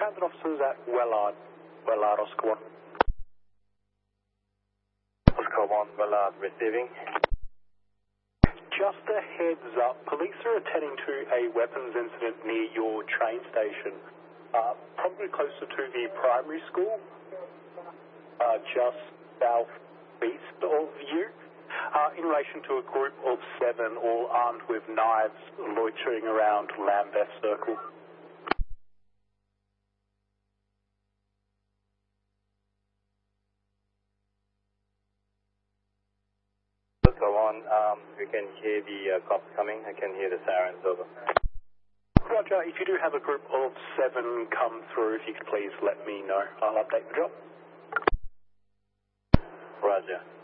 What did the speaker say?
transit officers at Wellard Oscar 1. Oscar 1, Wellard receiving. Just a heads up, police are attending to a weapons incident near your train station, probably closer to the primary school, just southeast of you, in relation to a group of 7 all armed with knives loitering around Lambeth Circle. Go on, we can hear the cops coming. I can hear the sirens over. Roger, if you do have a group of 7 come through, if you could please let me know. I'll update the job. Roger.